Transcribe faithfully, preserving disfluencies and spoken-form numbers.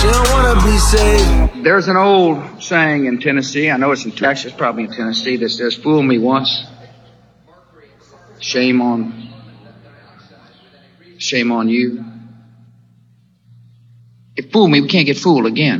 She don't wanna be saved. There's an old saying in Tennessee, I know it's in Texas, probably in Tennessee, that says, fool me once, shame on, shame on you. If fool me, we can't get fooled again.